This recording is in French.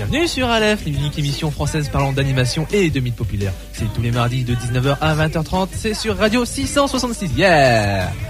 Bienvenue sur Aleph, l'unique émission française parlant d'animation et de mythes populaires. C'est tous les mardis de 19h à 20h30, c'est sur Radio 666. Yeah!